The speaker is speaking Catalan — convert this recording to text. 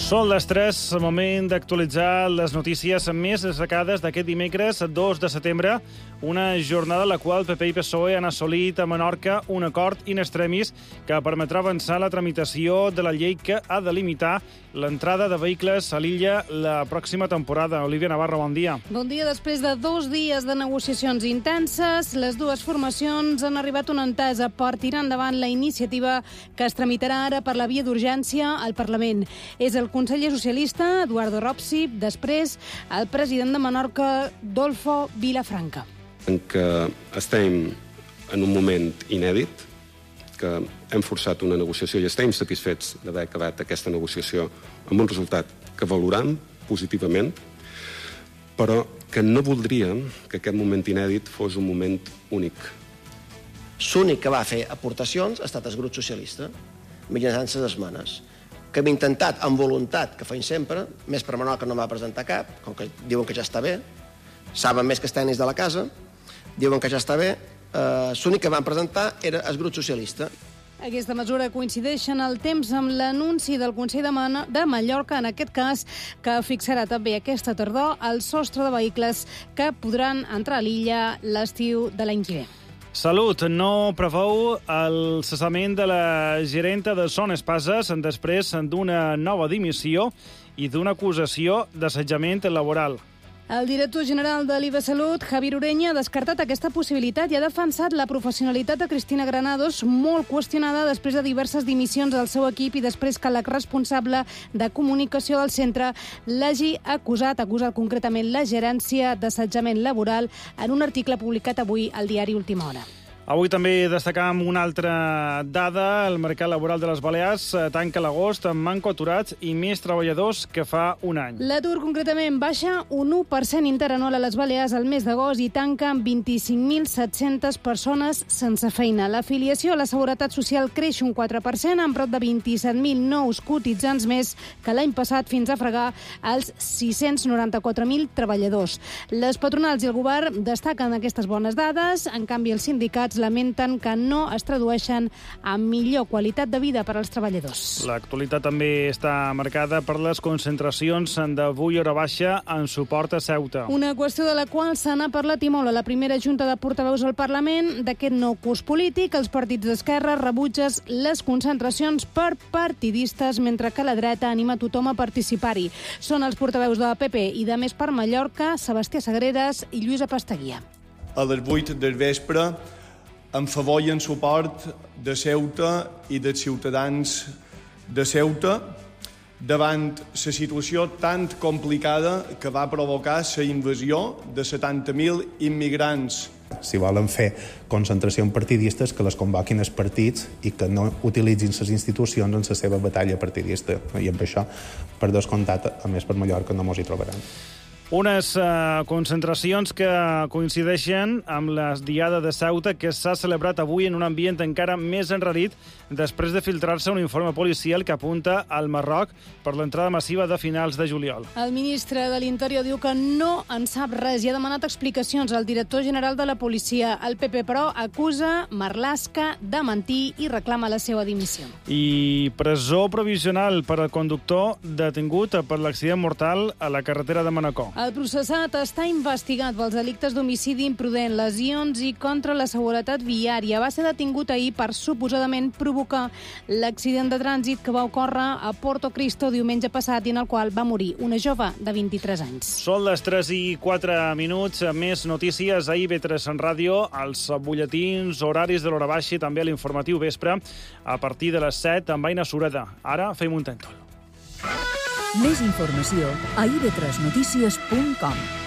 Són les 3, moment d'actualitzar les notícies més destacades d'aquest dimecres 2 de setembre, una jornada en la qual PP i PSOE han assolit a Menorca un acord in extremis que permetrà avançar la tramitació de la llei que ha de limitar l'entrada de vehicles a l'illa la pròxima temporada. Olivia Navarro, bon dia. Bon dia. Després de 2 dies de negociacions intenses, les dues formacions han arribat a una entesa per tirar endavant la iniciativa que es tramitarà ara per la via d'urgència al Parlament. És el conseller socialista, Eduardo Ropsi, després el president de Menorca, Dolfo Vilafranca. En què estem en un moment inèdit, que hem forçat una negociació i estem satisfets d'haver acabat aquesta negociació amb un resultat que valorem positivament, però que no voldríem que aquest moment inèdit fos un moment únic. L'únic que va fer aportacions ha estat el grup socialista, mitjançant les esmenes, que hem intentat amb voluntat, que feim sempre, més per Menorca no va presentar cap, com que diuen que ja està bé, saben més que els tècnics de la casa, diuen que ja està bé, l'únic que van presentar era el grup socialista. Aquesta mesura coincideix en el temps amb l'anunci del Consell de Mallorca, en aquest cas, que fixarà també aquesta tardor el sostre de vehicles que podran entrar a l'illa l'estiu de l'any que ve. Salut no preveu el cessament de la gerenta de Son Espases després d'una nova dimissió i d'una acusació d'assetjament laboral. El director general de l'IVA Salut, Javier Ureña, ha descartat aquesta possibilitat i ha defensat la professionalitat de Cristina Granados, molt qüestionada després de diverses dimissions del seu equip i després que la responsable de comunicació del centre l'hagi acusat concretament la gerència d'assetjament laboral en un article publicat avui al diari Última Hora. Avui també destacam una altra dada. El mercat laboral de les Balears tanca l'agost amb manco aturats i més treballadors que fa un any. L'atur concretament baixa un 1% interanual a les Balears al mes d'agost i tanca amb 25.700 persones sense feina. L'afiliació a la Seguretat Social creix un 4%, amb prop de 27.000 nous cotitzants més que l'any passat, fins a fregar els 694.000 treballadors. Les patronals i el govern destaquen aquestes bones dades. En canvi, els sindicats lamenten que no es tradueixen en millor qualitat de vida per als treballadors. L'actualitat també està marcada per les concentracions d'avui hora baixa en suport a Ceuta. Una qüestió de la qual se n'ha parlat i molt a la primera junta de portaveus al Parlament d'aquest nou curs polític. Els partits d'esquerra rebutgen les concentracions per partidistes, mentre que la dreta anima tothom a participar-hi. Són els portaveus de la PP i de Més per Mallorca, Sebastià Sagreras i Lluïsa Pastaguia. A les 8 del vespre, en favor i en suport de Ceuta i dels ciutadans de Ceuta davant la situació tan complicada que va provocar la invasió de 70.000 immigrants. Si volen fer concentracions partidistes, que les convoquin els partits i que no utilitzin les institucions en la seva batalla partidista. I amb això, per descomptat, a Més per Mallorca no mos hi trobaran. Unes concentracions que coincideixen amb la Diada de Ceuta, que s'ha celebrat avui en un ambient encara més enrarit després de filtrar-se un informe policial que apunta al Marroc per l'entrada massiva de finals de juliol. El ministre de l'Interior diu que no en sap res i ha demanat explicacions al director general de la policia. El PP, però, acusa Marlaska de mentir i reclama la seva dimissió. I presó provisional per al conductor detingut per l'accident mortal a la carretera de Manacor. El processat està investigat pels delictes d'homicidi imprudent, lesions i contra la seguretat viària. Va ser detingut ahir per suposadament provocar l'accident de trànsit que va ocórrer a Porto Cristo diumenge passat i en el qual va morir una jove de 23 anys. Són les 3:04. Més notícies a IB3 en ràdio, als butlletins horaris de l'hora baixa i també a l'informatiu vespre a partir de les 7 amb Aina Sureda. Ara fem un tèntol. Més informació a ib3notícies.com.